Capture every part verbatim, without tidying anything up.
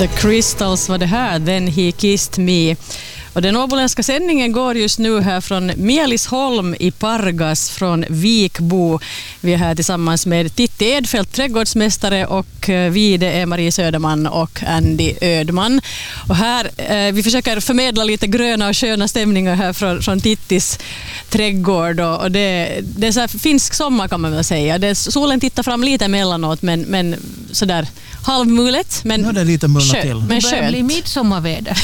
The Crystals var det här, Then He Kissed Me. Och den åboländska sändningen går just nu här från Mielisholm i Pargas från Vikbo. Vi är här tillsammans med Titti Edfeldt, trädgårdsmästare, och vi det är Marie Söderman och Andy Ödman. Och här, eh, vi försöker förmedla lite gröna och sköna stämningar här från, från Tittis trädgård. Och, och det, det är så här finsk sommar kan man väl säga. Det är, solen tittar fram lite emellanåt, men, men sådär halvmulet. Men ja, det är lite mulna skö, till. Men Det börjar bli midsommarväder.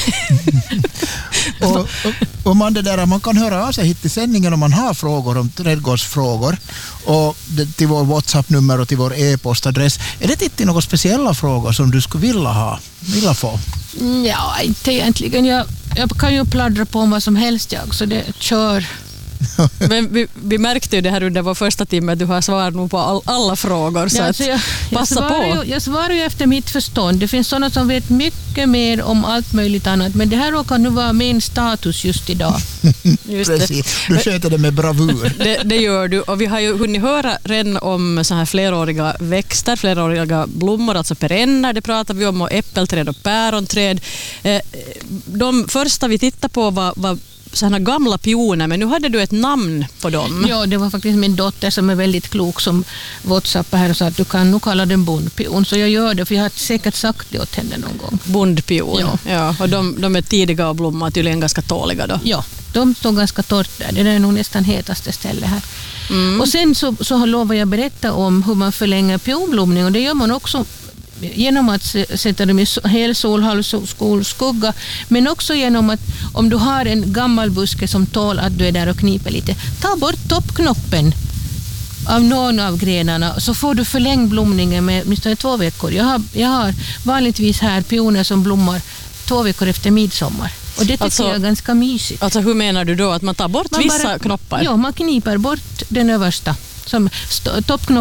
Och, och, och man, det där, man kan höra av sig hit till sändningen om man har frågor om trädgårdsfrågor, och det, till vår WhatsApp-nummer och till vår e-postadress. Är det inte några speciella frågor som du skulle vilja ha, vilja få? Ja, inte egentligen. Jag, jag kan ju pladdra på om vad som helst jag, så det kör. Men vi, vi märkte ju det här under vår första timme att du har svar nog på all, alla frågor, så Ja, att alltså jag, jag passa svarar på. Ju, jag svarar ju efter mitt förstånd. Det finns sådana som vet mycket mer om allt möjligt annat, men det här råkar nu vara min status just idag. Just Precis, du sköter det med bravur. Det, det gör du, och vi har ju hunnit höra redan om så här fleråriga växter, fleråriga blommor, alltså perenner, det pratar vi om, och äppelträd och päronträd. Eh, de första vi tittade på var, var sådana gamla pioner, men nu hade du ett namn på dem. Ja, det var faktiskt min dotter som är väldigt klok som WhatsAppade här och sa att du kan nog kalla den bondpion, så jag gör det, för jag har säkert sagt det åt henne någon gång. Bondpion, ja. Ja. Ja, och de, de är tidiga och blommar, tydligen ganska tåliga då. Ja, de står ganska torrt där. Det är nog nästan hetaste stället här. Mm. Och sen så, så har lovar jag berätta om hur man förlänger pionblomning, och det gör man också genom att sätta dem i hel sol, halv sol, skugga, men också genom att om du har en gammal buske som tål att du är där och kniper lite, ta bort toppknoppen av någon av grenarna, så får du förlängd blomningen med åtminstone två veckor. Jag har, jag har vanligtvis här pioner som blommar två veckor efter midsommar. Och det tycker Alltså- jag är ganska mysigt. Alltså hur menar du då? Att man tar bort Man vissa bara- knoppar? Ja, man kniper bort den översta. Som st- toppknoppen